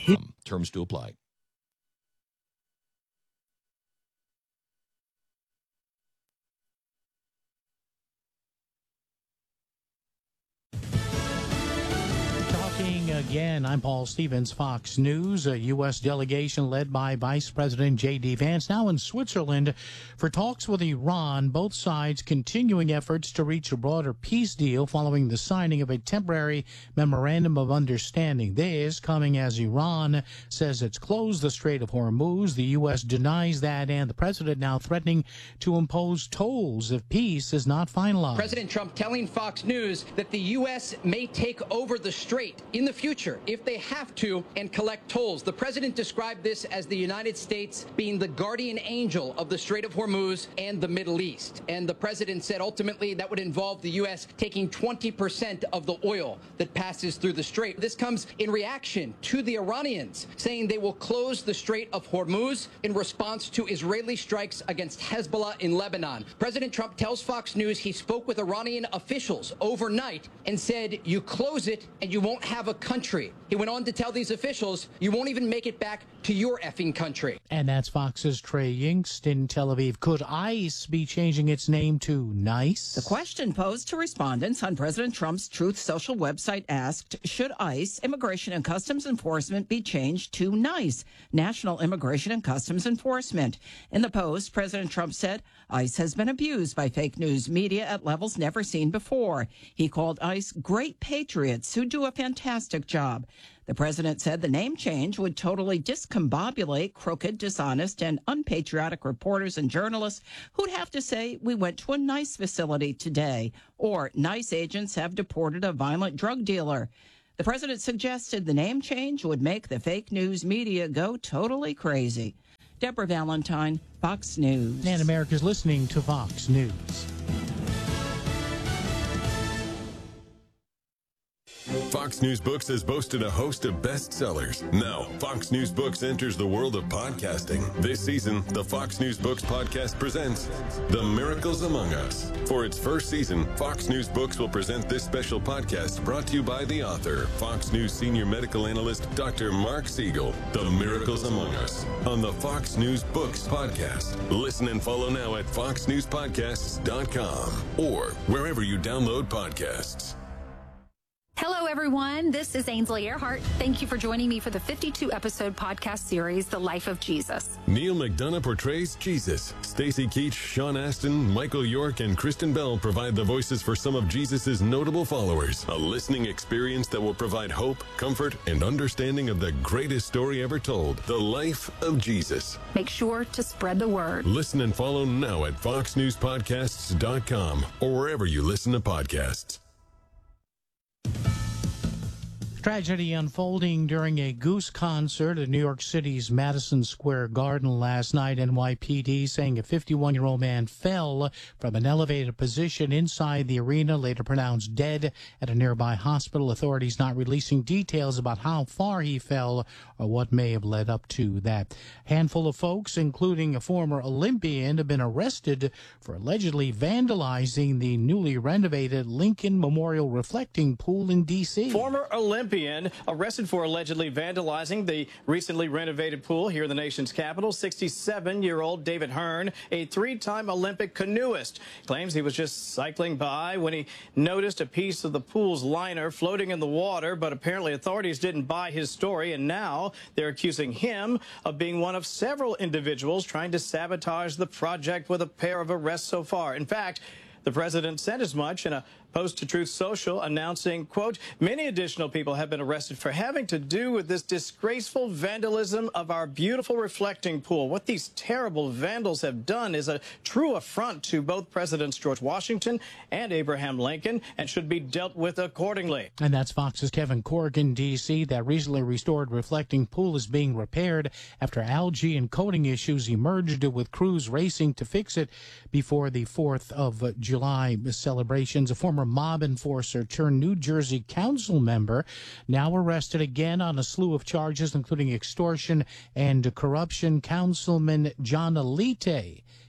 Terms to apply. Again, I'm Paul Stevens, Fox News. A U.S. delegation led by Vice President J.D. Vance now in Switzerland for talks with Iran, both sides continuing efforts to reach a broader peace deal following the signing of a temporary memorandum of understanding. This coming as Iran says it's closed the Strait of Hormuz. The U.S. denies that, and the president now threatening to impose tolls if peace is not finalized. President Trump telling Fox News that the U.S. may take over the strait in the future if they have to and collect tolls. The president described this as the United States being the guardian angel of the Strait of Hormuz and the Middle East. And the president said ultimately that would involve the U.S. taking 20% of the oil that passes through the strait. This comes in reaction to the Iranians saying they will close the Strait of Hormuz in response to Israeli strikes against Hezbollah in Lebanon. President Trump tells Fox News he spoke with Iranian officials overnight and said, you close it and you won't have a country. He went on to tell these officials, you won't even make it back to your effing country. And that's Fox's Trey Yingst in Tel Aviv. Could ICE be changing its name to NICE? The question posed to respondents on President Trump's Truth Social website asked, should ICE, Immigration and Customs Enforcement, be changed to NICE, National Immigration and Customs Enforcement? In the post, President Trump said ICE has been abused by fake news media at levels never seen before. He called ICE great patriots who do a fantastic job. The president said the name change would totally discombobulate crooked, dishonest, and unpatriotic reporters and journalists who'd have to say we went to a NICE facility today, or NICE agents have deported a violent drug dealer. The president suggested the name change would make the fake news media go totally crazy. Deborah Valentine, Fox News. And America's listening to Fox News. Fox News Books has boasted a host of bestsellers. Now, Fox News Books enters the world of podcasting. This season, the Fox News Books podcast presents The Miracles Among Us. For its first season, Fox News Books will present this special podcast brought to you by the author, Fox News senior medical analyst, Dr. Mark Siegel. The Miracles Among Us on the Fox News Books podcast. Listen and follow now at foxnewspodcasts.com or wherever you download podcasts. Hello, everyone. This is Ainsley Earhart. Thank you for joining me for the 52-episode podcast series, The Life of Jesus. Neil McDonough portrays Jesus. Stacy Keach, Sean Astin, Michael York, and Kristen Bell provide the voices for some of Jesus' notable followers. A listening experience that will provide hope, comfort, and understanding of the greatest story ever told, The Life of Jesus. Make sure to spread the word. Listen and follow now at foxnewspodcasts.com or wherever you listen to podcasts. Tragedy unfolding during a Goose concert at New York City's Madison Square Garden last night. NYPD saying a 51-year-old man fell from an elevated position inside the arena, later pronounced dead at a nearby hospital. Authorities not releasing details about how far he fell or what may have led up to that. Handful of folks, including a former Olympian, have been arrested for allegedly vandalizing the newly renovated Lincoln Memorial Reflecting Pool in D.C. Former Olympian arrested for allegedly vandalizing the recently renovated pool here in the nation's capital. 67-year-old David Hearn, a three-time Olympic canoeist, claims he was just cycling by when he noticed a piece of the pool's liner floating in the water, but apparently authorities didn't buy his story, and now they're accusing him of being one of several individuals trying to sabotage the project, with a pair of arrests so far. In fact, the president said as much in a post to Truth Social, announcing, quote, many additional people have been arrested for having to do with this disgraceful vandalism of our beautiful reflecting pool. What these terrible vandals have done is a true affront to both Presidents George Washington and Abraham Lincoln and should be dealt with accordingly. And that's Fox's Kevin Corrigan, D.C. That recently restored reflecting pool is being repaired after algae and coating issues emerged, with crews racing to fix it before the 4th of July celebrations. A former mob enforcer turned New Jersey council member now arrested again on a slew of charges, including extortion and corruption. Councilman John Alite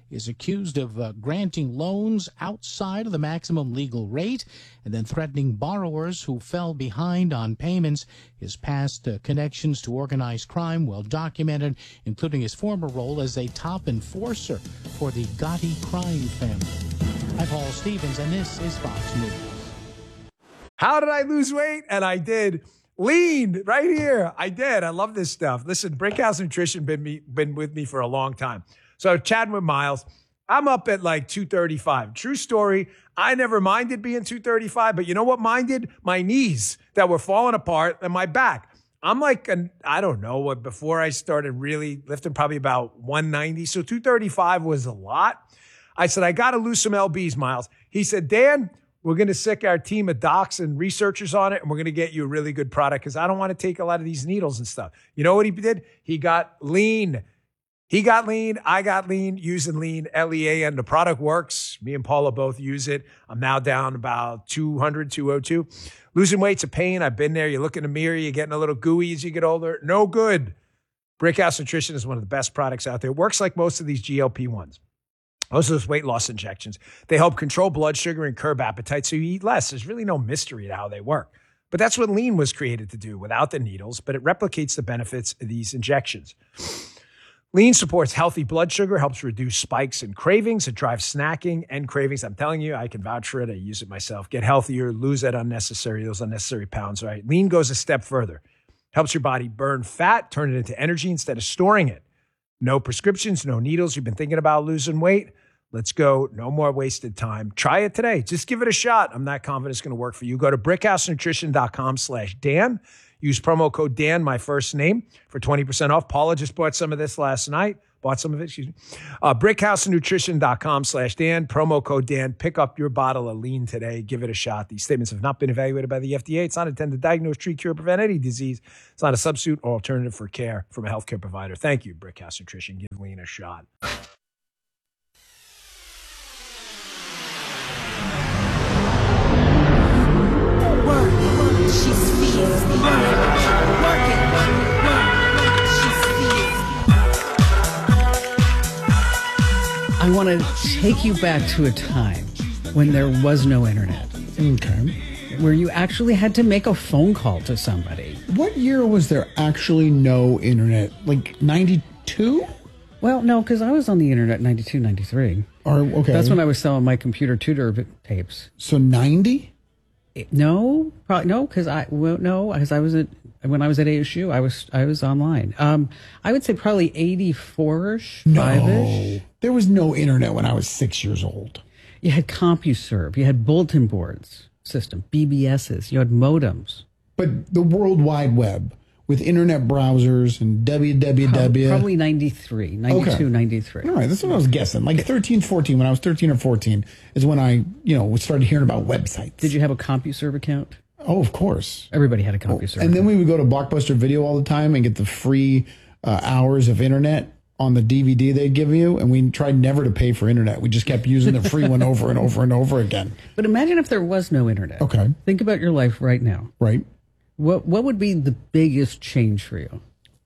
is accused of granting loans outside of the maximum legal rate and then threatening borrowers who fell behind on payments. His past connections to organized crime well documented, including his former role as a top enforcer for the Gotti crime family. I'm Paul Stevens, and this is Fox News. How did I lose weight? And I did. Lean right here. I did. I love this stuff. Listen, Brickhouse Nutrition been with me for a long time. So chatting with Miles, I'm up at like 235. True story. I never minded being 235, but you know what minded? My knees that were falling apart and my back. I'm like, I don't know what, before I started really lifting, probably about 190. So 235 was a lot. I said, I got to lose some LBs, Miles. He said, Dan, we're going to sick our team of docs and researchers on it, and we're going to get you a really good product because I don't want to take a lot of these needles and stuff. You know what he did? He got lean. He got lean. I got lean using lean, L-E-A-N. The product works. Me and Paula both use it. I'm now down about 200, 202. Losing weight's a pain. I've been there. You look in the mirror. You're getting a little gooey as you get older. No good. Brickhouse Nutrition is one of the best products out there. It works like most of these GLP-1s. Most of those weight loss injections, they help control blood sugar and curb appetite so you eat less. There's really no mystery to how they work. But that's what lean was created to do without the needles, but it replicates the benefits of these injections. Lean supports healthy blood sugar, helps reduce spikes and cravings. It drives snacking and cravings. I'm telling you, I can vouch for it. I use it myself. Get healthier, lose those unnecessary pounds, right? Lean goes a step further. Helps your body burn fat, turn it into energy instead of storing it. No prescriptions, no needles. You've been thinking about losing weight? Let's go. No more wasted time. Try it today. Just give it a shot. I'm not confident it's going to work for you. Go to brickhousenutrition.com/Dan. Use promo code Dan, my first name, for 20% off. Paula just bought some of this last night. Brickhousenutrition.com/Dan. Promo code Dan. Pick up your bottle of lean today. Give it a shot. These statements have not been evaluated by the FDA. It's not intended to diagnose, treat, cure, or prevent any disease. It's not a substitute or alternative for care from a healthcare provider. Thank you, Brickhouse Nutrition. Give lean a shot. She's fierce. Work it. She's fierce. I want to take you back to a time when there was no internet. Okay. Where you actually had to make a phone call to somebody. What year was there actually no internet? Like 92? Well, no, because I was on the internet in 92, 93. Okay. That's when I was selling my computer tutor tapes. So 90? No, probably no, because when I was at ASU, I was online. I would say probably 84ish, 5ish. There was no internet when I was 6 years old. You had CompuServe, you had bulletin boards system, BBSs, you had modems. But the World Wide Web with internet browsers and www. Probably 93, 92, okay. 93. All right, that's what I was guessing. Like 13, 14, when I was 13 or 14 is when I, started hearing about websites. Did you have a CompuServe account? Oh, of course. Everybody had a CompuServe. And then we would go to Blockbuster Video all the time and get the free hours of internet on the DVD they'd give you. And we tried never to pay for internet. We just kept using the free one over and over and over again. But imagine if there was no internet. Okay. Think about your life right now. Right. What would be the biggest change for you?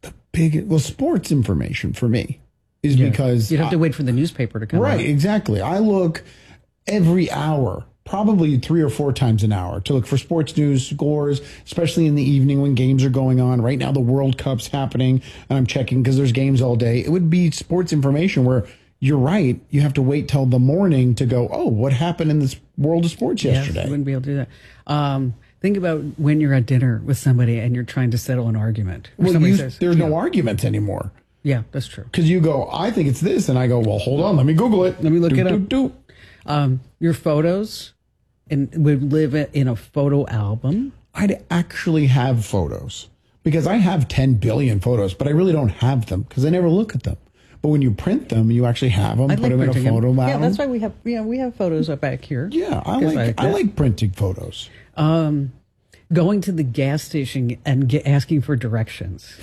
Sports information for me is because you'd have to wait for the newspaper to come out. Right, exactly. I look every hour, probably 3 or 4 times an hour, to look for sports news, scores, especially in the evening when games are going on. Right now, the World Cup's happening, and I'm checking because there's games all day. It would be sports information where you're right. You have to wait till the morning to go, oh, what happened in this world of sports yesterday? You wouldn't be able to do that. Think about when you're at dinner with somebody and you're trying to settle an argument. Well, there's no arguments anymore. Yeah, that's true. Because you go, I think it's this, and I go, well, hold on, let me Google it. Let me look it up. Your photos would live in a photo album. I'd actually have photos because I have 10 billion photos, but I really don't have them because I never look at them. But when you print them, you actually have them, put them in a photo album. Yeah, that's why we have photos up back here. Yeah, I like printing photos. Going to the gas station and asking for directions.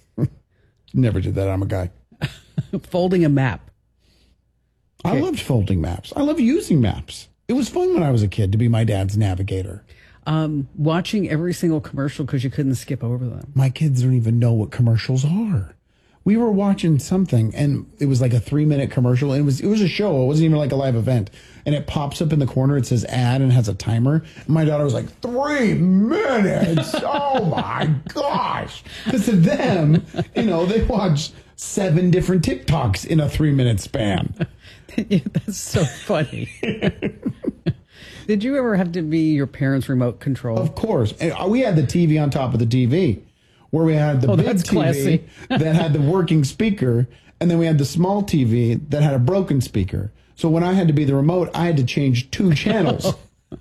Never did that. I'm a guy. Folding a map. Okay. I loved folding maps. I love using maps. It was fun when I was a kid to be my dad's navigator. Watching every single commercial because you couldn't skip over them. My kids don't even know what commercials are. we were watching something, and it was like a 3-minute commercial. And it was a show. It wasn't even like a live event. And it pops up in the corner. It says ad and has a timer. And my daughter was like, 3 minutes? Oh my gosh! Because to them, they watch 7 different TikToks in a 3-minute span. Yeah, that's so funny. Did you ever have to be your parents' remote control? Of course. And we had the TV on top of the TV, where we had the big TV classy. that had the working speaker, and then we had the small TV that had a broken speaker. So when I had to be the remote, I had to change 2 channels.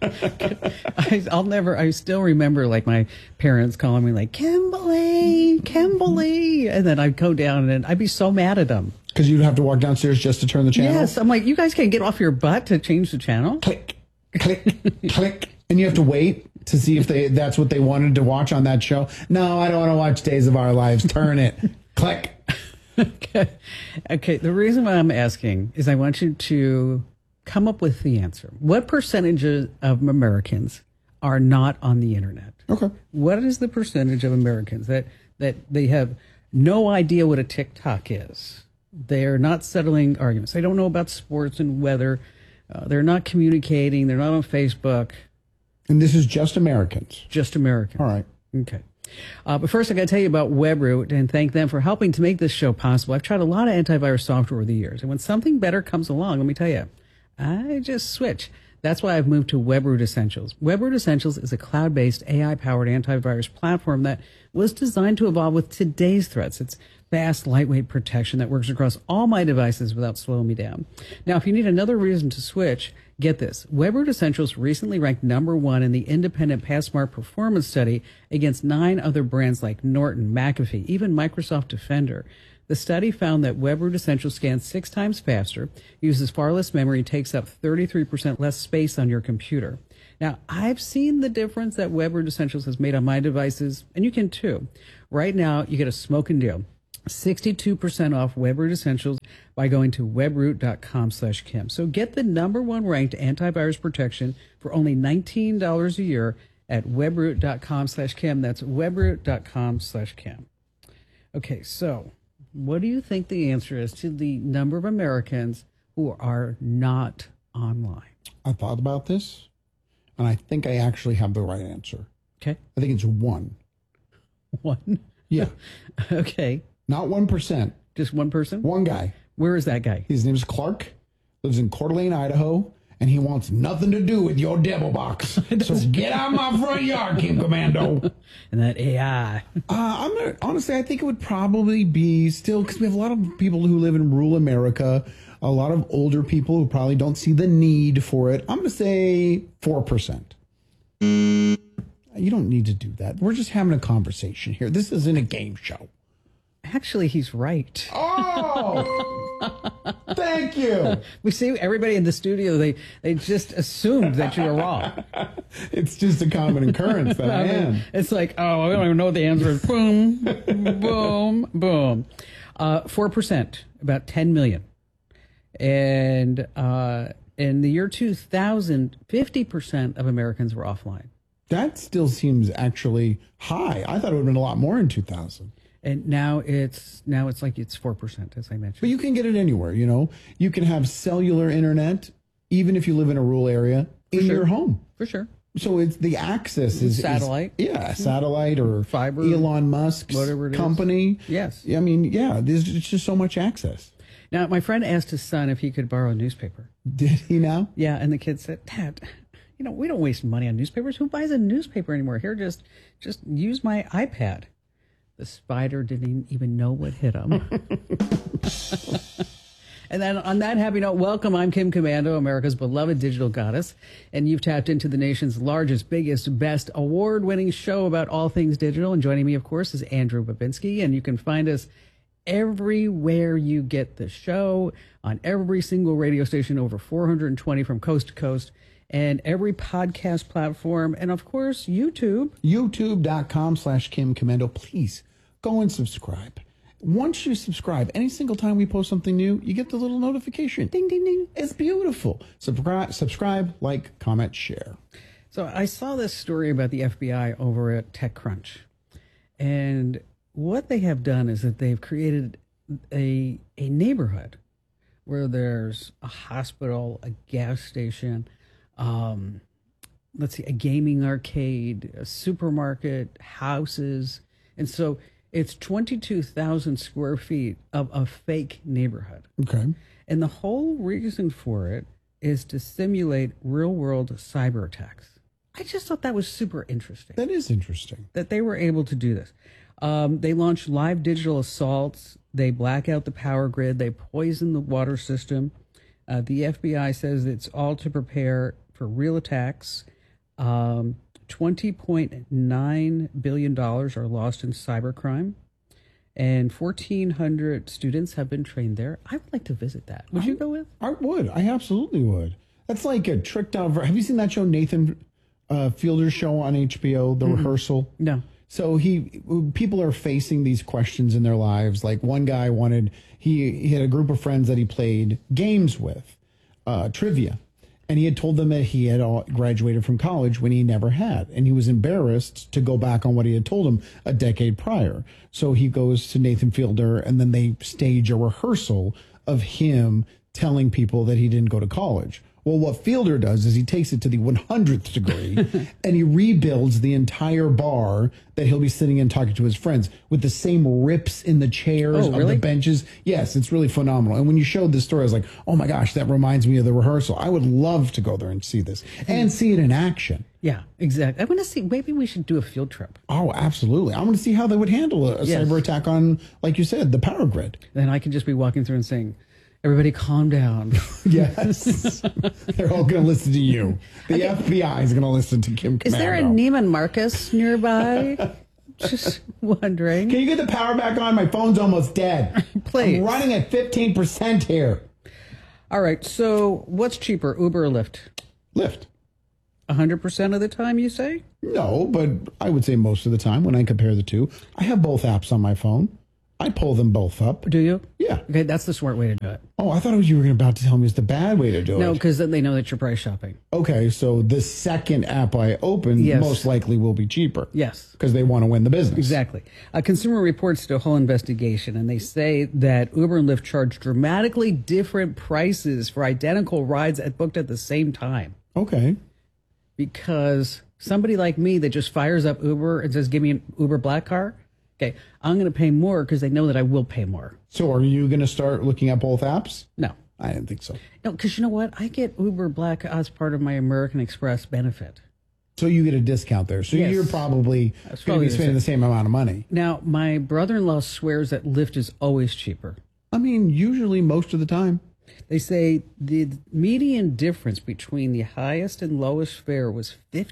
I still remember like my parents calling me like, Kimberly, and then I'd go down and I'd be so mad at them. Because you'd have to walk downstairs just to turn the channel? Yes, I'm like, you guys can't get off your butt to change the channel? Click, click, click. And you have to wait to see if that's what they wanted to watch on that show. No, I don't want to watch Days of Our Lives. Turn it. Click. Okay. The reason why I'm asking is I want you to come up with the answer. What percentage of Americans are not on the internet? Okay. What is the percentage of Americans that they have no idea what a TikTok is? They're not settling arguments. They don't know about sports and weather. They're not communicating. They're not on Facebook. And this is just Americans? Just Americans. All right. Okay. But first, I got to tell you about WebRoot and thank them for helping to make this show possible. I've tried a lot of antivirus software over the years, and when something better comes along, let me tell you, I just switch. That's why I've moved to WebRoot Essentials. WebRoot Essentials is a cloud-based, AI-powered antivirus platform that was designed to evolve with today's threats. It's fast, lightweight protection that works across all my devices without slowing me down. Now, if you need another reason to switch, get this. WebRoot Essentials recently ranked #1 in the independent PassSmart performance study against 9 other brands like Norton, McAfee, even Microsoft Defender. The study found that WebRoot Essentials scans 6 times faster, uses far less memory, takes up 33% less space on your computer. Now, I've seen the difference that WebRoot Essentials has made on my devices, and you can too. Right now, you get a smoking deal. 62% off WebRoot Essentials by going to webroot.com/Kim. So get the #1 ranked antivirus protection for only $19 a year at webroot.com/Kim. That's webroot.com/Kim. Okay, so what do you think the answer is to the number of Americans who are not online? I thought about this, and I think I actually have the right answer. Okay. I think it's 1. 1? Yeah. Okay. Not 1%. Just one person? One guy. Where is that guy? His name is Clark, lives in Coeur d'Alene, Idaho, and he wants nothing to do with your devil box. So get out of my front yard, Kim Commando. And that AI. Honestly, I think it would probably be still, because we have a lot of people who live in rural America, a lot of older people who probably don't see the need for it. I'm going to say 4%. You don't need to do that. We're just having a conversation here. This isn't a game show. Actually, he's right. Oh, thank you. We see everybody in the studio, they just assumed that you were wrong. It's just a common occurrence that I am. It's like, oh, I don't even know what the answer is. Boom, boom, boom. 4%, about 10 million. And in the year 2000, 50% of Americans were offline. That still seems actually high. I thought it would have been a lot more in 2000. And now it's like it's 4%, as I mentioned. But you can get it anywhere, you know. You can have cellular internet, even if you live in a rural area, in your home. For sure. So it's the access is satellite. Satellite or fiber. Elon Musk's company. Yes. I mean, it's just so much access. Now, my friend asked his son if he could borrow a newspaper. Did he now? Yeah, and the kid said, Dad, we don't waste money on newspapers. Who buys a newspaper anymore? Here, just use my iPad. The spider didn't even know what hit him. And then on that happy note, welcome. I'm Kim Commando, America's beloved digital goddess. And you've tapped into the nation's largest, biggest, best award-winning show about all things digital. And joining me, of course, is Andrew Babinski. And you can find us everywhere you get the show, on every single radio station, over 420 from coast to coast, and every podcast platform. And, of course, YouTube. YouTube.com/Kim Commando. Please go and subscribe. Once you subscribe, any single time we post something new, you get the little notification. Ding, ding, ding. It's beautiful. Subscribe, like, comment, share. So I saw this story about the FBI over at TechCrunch. And what they have done is that they've created a neighborhood where there's a hospital, a gas station, let's see, a gaming arcade, a supermarket, houses. And so it's 22,000 square feet of a fake neighborhood. Okay. And the whole reason for it is to simulate real world cyber attacks. I just thought that was super interesting. That is interesting. That they were able to do this. They launched live digital assaults. They black out the power grid. They poison the water system. The FBI says it's all to prepare for real attacks. $20.9 billion are lost in cybercrime. And 1,400 students have been trained there. I would like to visit that. Would you go with? I would. I absolutely would. That's like a tricked out. Have you seen that show, Nathan Fielder's show on HBO, The Rehearsal? No. So people are facing these questions in their lives. Like one guy he had a group of friends that he played games with, trivia. And he had told them that he had graduated from college when he never had. And he was embarrassed to go back on what he had told him a decade prior. So he goes to Nathan Fielder, and then they stage a rehearsal of him telling people that he didn't go to college. Well, what Fielder does is he takes it to the 100th degree and he rebuilds the entire bar that he'll be sitting in talking to his friends with the same rips in the chairs of the benches. Yes, it's really phenomenal. And when you showed this story, I was like, oh my gosh, that reminds me of The Rehearsal. I would love to go there and see this and see it in action. Yeah, exactly. I want to see, maybe we should do a field trip. Oh, absolutely. I want to see how they would handle a cyber attack on, like you said, the power grid. Then I can just be walking through and saying, everybody calm down. Yes. They're all going to listen to you. The FBI is going to listen to Kim Commando. Is there a Neiman Marcus nearby? Just wondering. Can you get the power back on? My phone's almost dead. Please. I'm running at 15% here. All right. So what's cheaper, Uber or Lyft? Lyft. 100% of the time, you say? No, but I would say most of the time when I compare the two. I have both apps on my phone. I pull them both up. Do you? Yeah. Okay, that's the smart way to do it. Oh, I thought you were about to tell me it's the bad way to do it. No, because then they know that you're price shopping. Okay, so the second app I open most likely will be cheaper. Yes. Because they want to win the business. Exactly. Consumer Reports did a whole investigation, and they say that Uber and Lyft charge dramatically different prices for identical rides booked at the same time. Okay. Because somebody like me that just fires up Uber and says, give me an Uber black car, okay, I'm going to pay more because they know that I will pay more. So are you going to start looking at both apps? No. I didn't think so. No, because you know what? I get Uber Black as part of my American Express benefit. So you get a discount there. So you're probably going to be spending the same amount of money. Now, my brother-in-law swears that Lyft is always cheaper. I mean, usually most of the time. They say the median difference between the highest and lowest fare was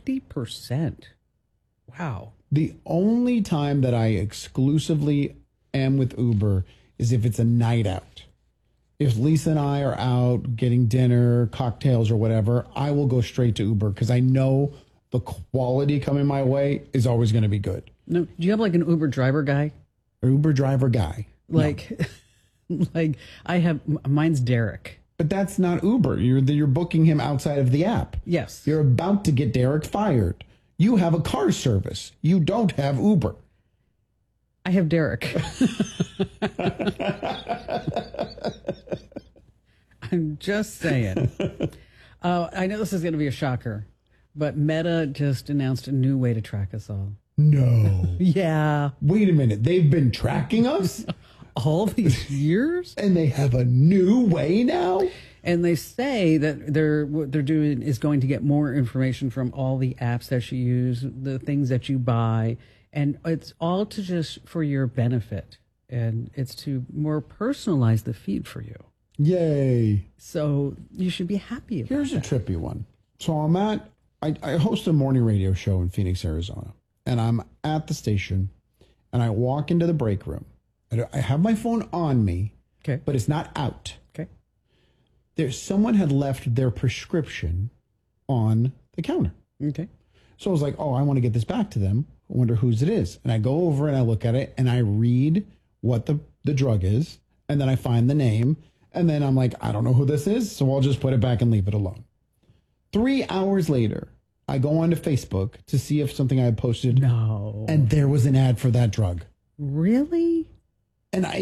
50%. Wow. The only time that I exclusively am with Uber is if it's a night out. If Lisa and I are out getting dinner, cocktails, or whatever, I will go straight to Uber because I know the quality coming my way is always going to be good. No, do you have like an Uber driver guy? Uber driver guy. Like, no. Like I have, mine's Derek. But that's not Uber. You're booking him outside of the app. Yes. You're about to get Derek fired. You have a car service. You don't have Uber. I have Derek. I'm just saying. I know this is going to be a shocker, but Meta just announced a new way to track us all. No. Yeah. Wait a minute. They've been tracking us all these years? And they have a new way now? And they say that what they're doing is going to get more information from all the apps that you use, the things that you buy, and it's all to just for your benefit. And it's to more personalize the feed for you. Yay. So you should be happy about Here's that. a trippy one. So I host a morning radio show in Phoenix, Arizona, and I'm at the station, and I walk into the break room. I have my phone on me, okay, but it's not out. Okay. Someone had left their prescription on the counter. Okay. So I was like, oh, I want to get this back to them. I wonder whose it is. And I go over and I look at it and I read what the drug is. And then I find the name. And then I'm like, I don't know who this is. So I'll just put it back and leave it alone. 3 hours later, I go onto Facebook to see if something I had posted. No. And there was an ad for that drug. Really? And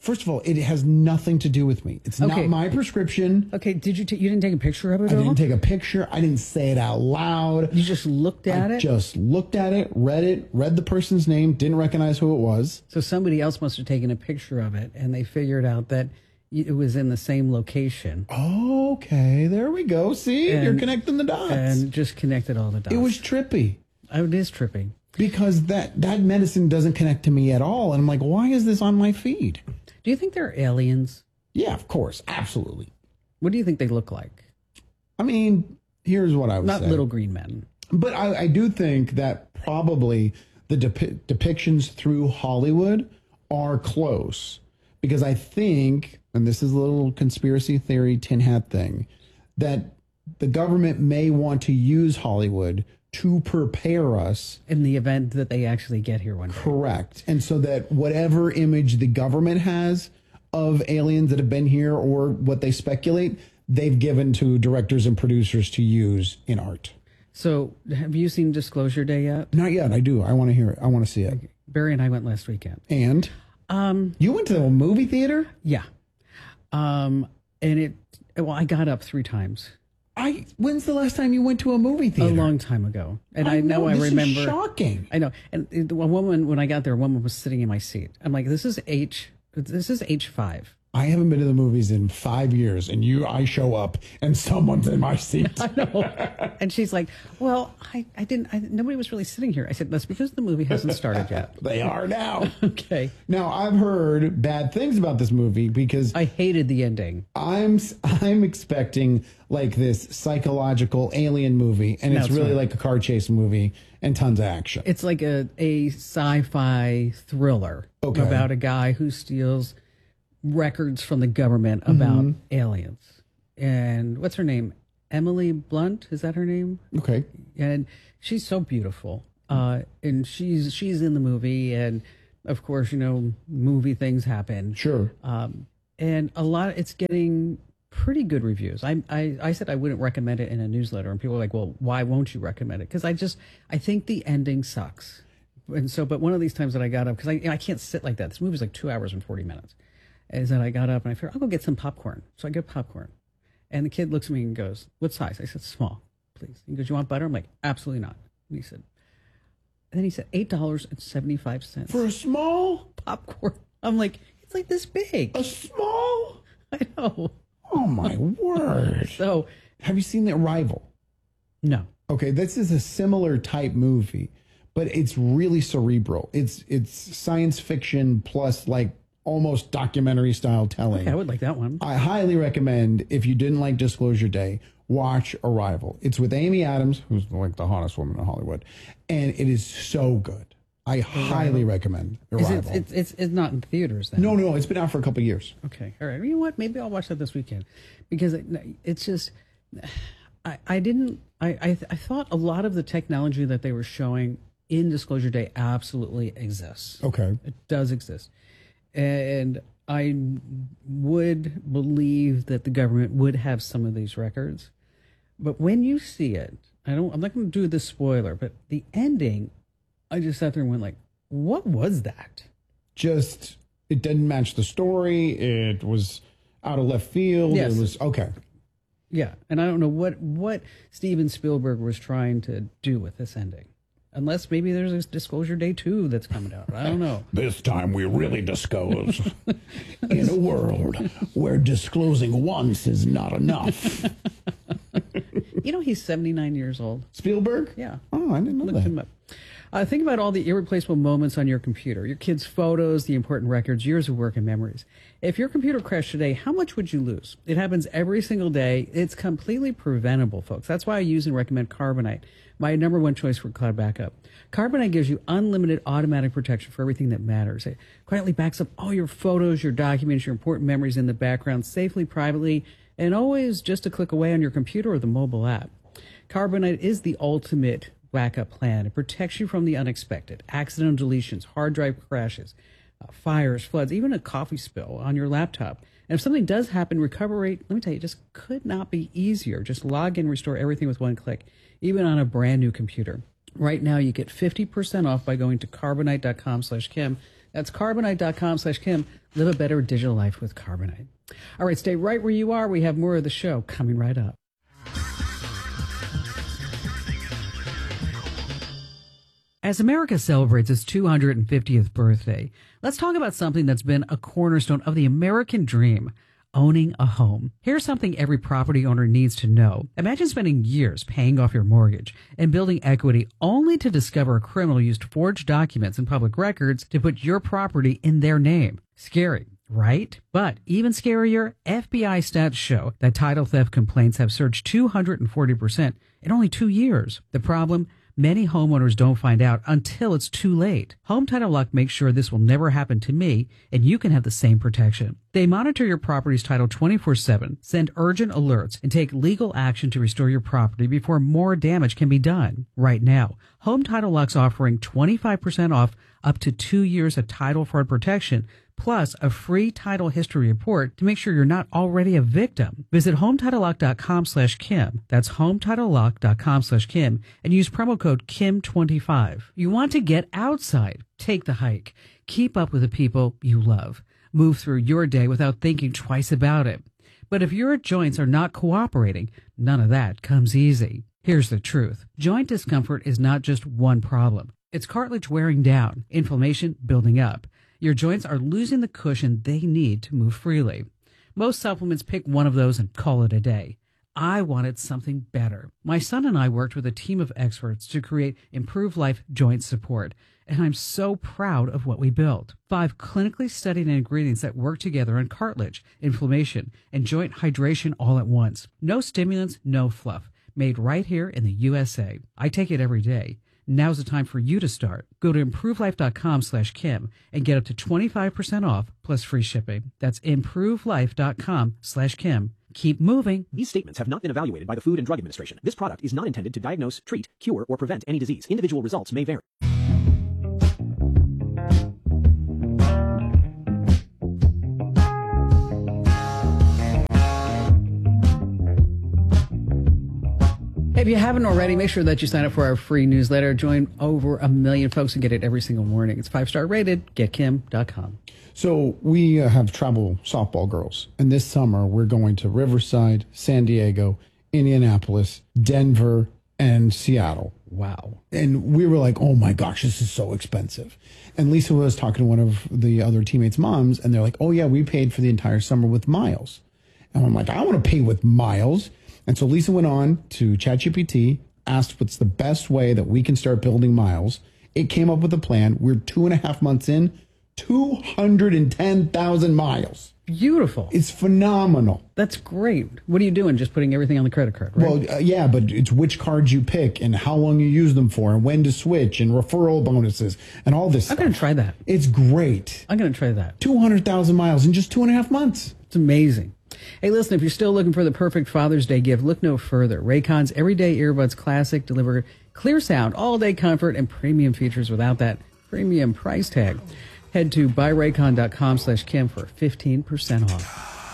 First of all, it has nothing to do with me. It's not my prescription. Okay, you didn't take a picture of it? I didn't take a picture. I didn't say it out loud. You just looked at it? Just looked at it, read the person's name, didn't recognize who it was. So somebody else must have taken a picture of it, and they figured out that it was in the same location. Okay, there we go. See, you're connecting the dots. And just connected all the dots. It was trippy. Oh, it is trippy. Because that medicine doesn't connect to me at all. And I'm like, why is this on my feed? Do you think they're aliens? Yeah, of course. Absolutely. What do you think they look like? I mean, here's what I would say. Not little green men. But I do think that probably the depictions through Hollywood are close. Because I think, and this is a little conspiracy theory tin hat thing, that the government may want to use Hollywood to prepare us. In the event that they actually get here one day. Correct. And so that whatever image the government has of aliens that have been here or what they speculate, they've given to directors and producers to use in art. So have you seen Disclosure Day yet? Not yet. I do. I want to hear it. I want to see it. Barry and I went last weekend. And? You went to a movie theater? Yeah. And I got up 3 times. When's the last time you went to a movie theater? A long time ago. And I this remember. Is shocking. I know. And a woman, when I got there, a woman was sitting in my seat. I'm like, this is H5. I haven't been to the movies in 5 years, and I show up, and someone's in my seat. I know. And she's like, well, nobody was really sitting here. I said, that's because the movie hasn't started yet. They are now. Okay. Now, I've heard bad things about this movie because I hated the ending. I'm expecting like this psychological alien movie, and it's really like a car chase movie and tons of action. It's like a sci-fi thriller about a guy who steals records from the government about aliens. And what's her name? Emily Blunt, is that her name? Okay. And she's so beautiful. And she's in the movie, and of course, movie things happen. Sure. And it's getting pretty good reviews. I said I wouldn't recommend it in a newsletter, and people are like, well, why won't you recommend it? Because I think the ending sucks. And so, but one of these times that I got up, because I can't sit like that. This movie's like 2 hours and 40 minutes. Is that I got up and I figured, I'll go get some popcorn. So I get popcorn. And the kid looks at me and goes, what size? I said, small, please. He goes, you want butter? I'm like, absolutely not. And then he said, $8.75. For a small popcorn. I'm like, it's like this big. A small? I know. Oh, my word. So, have you seen The Arrival? No. Okay, this is a similar type movie, but it's really cerebral. It's science fiction plus like almost documentary style telling. Okay, I would like that one. I highly recommend, if you didn't like Disclosure Day, watch Arrival. It's with Amy Adams, who's like the hottest woman in Hollywood, and it is so good. I highly recommend Arrival. It's not in theaters then? No, it's been out for a couple of years. Okay, all right. You know what? Maybe I'll watch that this weekend, because it's just I thought a lot of the technology that they were showing in Disclosure Day absolutely exists. Okay, it does exist. And I would believe that the government would have some of these records. But when you see it, I'm not going to do the spoiler, but the ending, I just sat there and went like, what was that? It didn't match the story. It was out of left field. Yes. It was, okay. Yeah. And I don't know what Steven Spielberg was trying to do with this ending. Unless maybe there's a Disclosure Day 2 that's coming out. I don't know. This time we really disclose. In a world where disclosing once is not enough. He's 79 years old. Spielberg? Yeah. Oh, I didn't know that. Him up. Think about all the irreplaceable moments on your computer. Your kids' photos, the important records, years of work and memories. If your computer crashed today, how much would you lose? It happens every single day. It's completely preventable, folks. That's why I use and recommend Carbonite, my number one choice for cloud backup. Carbonite gives you unlimited automatic protection for everything that matters. It quietly backs up all your photos, your documents, your important memories in the background, safely, privately, and always just a click away on your computer or the mobile app. Carbonite is the ultimate backup plan. It protects you from the unexpected, accidental deletions, hard drive crashes, fires, floods, even a coffee spill on your laptop. And if something does happen, recovery rate, let me tell you, just could not be easier. Just log in, restore everything with one click, even on a brand new computer. Right now, you get 50% off by going to carbonite.com/Kim. That's Carbonite.com/Kim. Live a better digital life with Carbonite. All right, stay right where you are. We have more of the show coming right up. As America celebrates its 250th birthday, let's talk about something that's been a cornerstone of the American dream, owning a home. Here's something every property owner needs to know. Imagine spending years paying off your mortgage and building equity only to discover a criminal used forged documents and public records to put your property in their name. Scary, right? But even scarier, FBI stats show that title theft complaints have surged 240% in only 2 years. The problem? Many homeowners don't find out until it's too late. Home Title Lock makes sure this will never happen to me, and you can have the same protection. They monitor your property's title 24/7, send urgent alerts, and take legal action to restore your property before more damage can be done. Right now, Home Title Lock's offering 25% off up to 2 years of title fraud protection, plus a free title history report to make sure you're not already a victim. Visit HometitleLock.com/Kim. That's HometitleLock.com/Kim and use promo code KIM25. You want to get outside? Take the hike. Keep up with the people you love. Move through your day without thinking twice about it. But if your joints are not cooperating, none of that comes easy. Here's the truth. Joint discomfort is not just one problem. It's cartilage wearing down, inflammation building up. Your joints are losing the cushion they need to move freely. Most supplements pick one of those and call it a day. I wanted something better. My son and I worked with a team of experts to create Improved Life Joint Support, and I'm so proud of what we built. 5 clinically studied ingredients that work together on cartilage, inflammation, and joint hydration all at once. No stimulants, no fluff. Made right here in the USA. I take it every day. Now's the time for you to start. Go to ImproveLife.com/Kim and get up to 25% off plus free shipping. That's ImproveLife.com/Kim. Keep moving. These statements have not been evaluated by the Food and Drug Administration. This product is not intended to diagnose, treat, cure, or prevent any disease. Individual results may vary. If you haven't already, make sure that you sign up for our free newsletter. Join over 1 million folks and get it every single morning. It's 5-star rated. GetKim.com. So we have travel softball girls, and this summer we're going to Riverside, San Diego, Indianapolis, Denver, and Seattle. Wow. And we were like, oh my gosh, this is so expensive. And Lisa was talking to one of the other teammates' moms, and they're like, oh yeah, we paid for the entire summer with miles. And I'm like, I want to pay with miles. And so Lisa went on to ChatGPT, asked what's the best way that we can start building miles. It came up with a plan. We're 2.5 months in, 210,000 miles. Beautiful. It's phenomenal. That's great. What are you doing? Just putting everything on the credit card, right? Well, yeah, but it's which cards you pick and how long you use them for and when to switch and referral bonuses and all this stuff. I'm going to try that. It's great. I'm going to try that. 200,000 miles in just 2.5 months. It's amazing. Hey, listen, if you're still looking for the perfect Father's Day gift, look no further. Raycon's Everyday Earbuds Classic deliver clear sound, all-day comfort, and premium features without that premium price tag. Head to buyraycon.com/Kim for 15% off.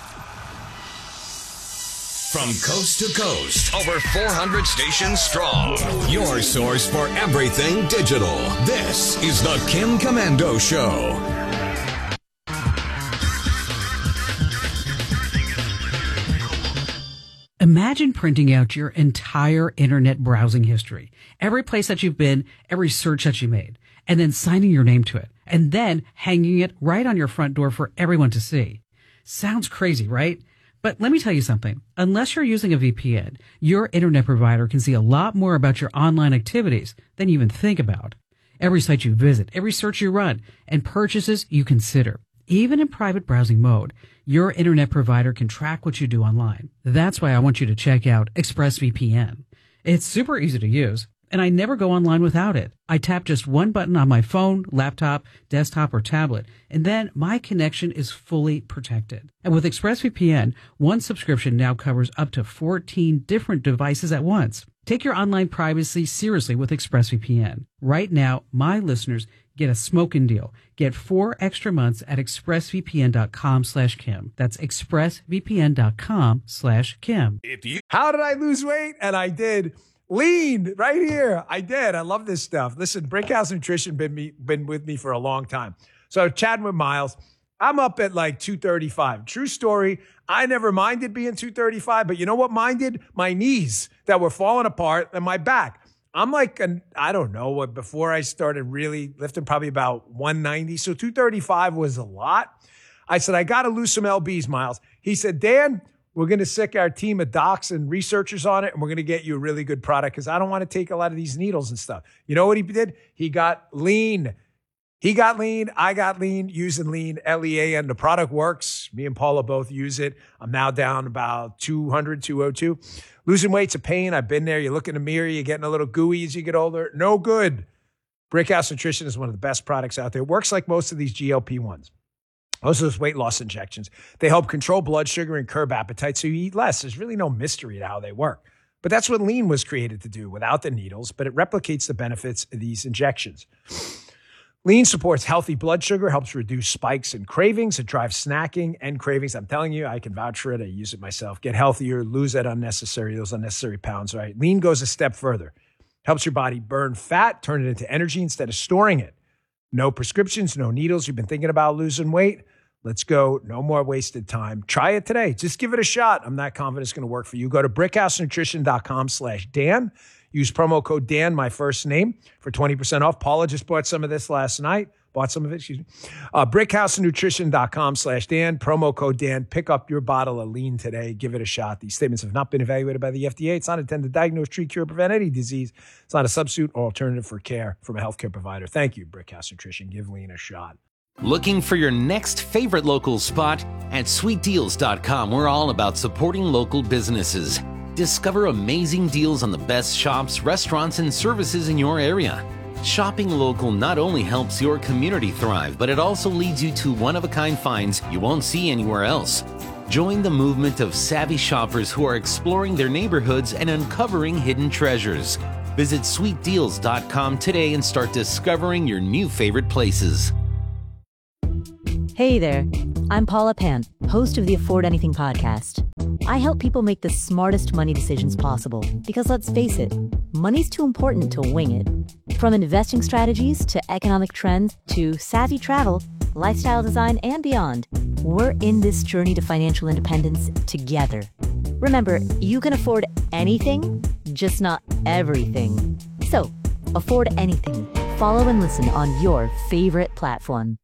From coast to coast, over 400 stations strong. Your source for everything digital. This is the Kim Komando Show. Imagine printing out your entire internet browsing history, every place that you've been, every search that you made, and then signing your name to it, and then hanging it right on your front door for everyone to see. Sounds crazy, right? But let me tell you something. Unless you're using a VPN, your internet provider can see a lot more about your online activities than you even think about. Every site you visit, every search you run, and purchases you consider. Even in private browsing mode, your internet provider can track what you do online. That's why I want you to check out ExpressVPN. It's super easy to use, and I never go online without it. I tap just one button on my phone, laptop, desktop, or tablet, and then my connection is fully protected. And with ExpressVPN, one subscription now covers up to 14 different devices at once. Take your online privacy seriously with ExpressVPN. Right now, my listeners get a smoking deal. Get 4 extra months at expressvpn.com/Kim. That's expressvpn.com/Kim. How did I lose weight? And I did. Lean right here. I did. I love this stuff. Listen, Brickhouse Nutrition been with me for a long time. So chatting with Miles, I'm up at like 235. True story. I never minded being 235, but you know what minded? My knees that were falling apart and my back. I'm like, I don't know what, before I started really lifting, probably about 190. So 235 was a lot. I said, I got to lose some LBs, Miles. He said, Dan, we're going to sick our team of docs and researchers on it, and we're going to get you a really good product because I don't want to take a lot of these needles and stuff. You know what he did? He got lean. He got lean. I got lean, using lean, LEAN. The product works. Me and Paula both use it. I'm now down about 200, 202. Losing weight's a pain. I've been there. You look in the mirror, you're getting a little gooey as you get older. No good. Brickhouse Nutrition is one of the best products out there. It works like most of these GLP-1s. Most of those weight loss injections. They help control blood sugar and curb appetite so you eat less. There's really no mystery to how they work. But that's what lean was created to do without the needles, but it replicates the benefits of these injections. Lean supports healthy blood sugar, helps reduce spikes and cravings. It drives snacking and cravings. I'm telling you, I can vouch for it. I use it myself. Get healthier, lose those unnecessary pounds, right? Lean goes a step further. Helps your body burn fat, turn it into energy instead of storing it. No prescriptions, no needles. You've been thinking about losing weight? Let's go. No more wasted time. Try it today. Just give it a shot. I'm not confident it's going to work for you. Go to brickhousenutrition.com/Dan. Use promo code Dan, my first name, for 20% off. Paula just bought some of this last night. Brickhousenutrition.com/Dan. Promo code Dan. Pick up your bottle of lean today. Give it a shot. These statements have not been evaluated by the FDA. It's not intended to diagnose, treat, cure, prevent any disease. It's not a substitute or alternative for care from a healthcare provider. Thank you, Brickhouse Nutrition. Give lean a shot. Looking for your next favorite local spot? At sweetdeals.com, we're all about supporting local businesses. Discover amazing deals on the best shops, restaurants, and services in your area. Shopping local not only helps your community thrive, but it also leads you to one-of-a-kind finds you won't see anywhere else. Join the movement of savvy shoppers who are exploring their neighborhoods and uncovering hidden treasures. Visit sweetdeals.com today and start discovering your new favorite places. Hey there, I'm Paula Pant, host of the Afford Anything podcast. I help people make the smartest money decisions possible because, let's face it, money's too important to wing it. From investing strategies to economic trends to savvy travel, lifestyle design, and beyond, we're in this journey to financial independence together. Remember, you can afford anything, just not everything. So, afford anything. Follow and listen on your favorite platform.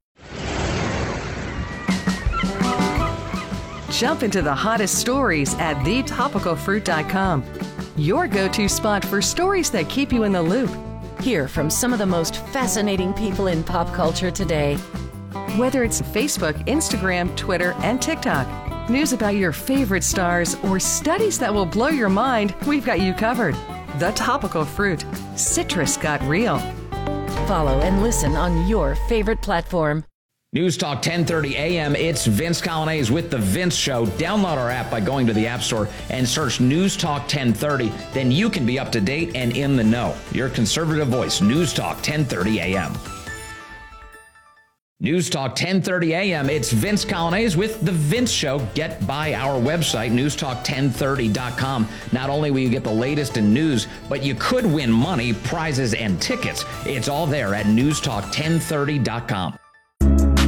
Jump into the hottest stories at thetopicalfruit.com. Your go-to spot for stories that keep you in the loop. Hear from some of the most fascinating people in pop culture today. Whether it's Facebook, Instagram, Twitter, and TikTok, news about your favorite stars, or studies that will blow your mind, we've got you covered. The Topical Fruit. Citrus got real. Follow and listen on your favorite platform. News Talk 1030 AM, it's Vince Colonnese with The Vince Show. Download our app by going to the App Store and search News Talk 1030. Then you can be up to date and in the know. Your conservative voice, News Talk 1030 AM. News Talk 1030 AM, it's Vince Colonnese with The Vince Show. Get by our website, newstalk1030.com. Not only will you get the latest in news, but you could win money, prizes, and tickets. It's all there at newstalk1030.com.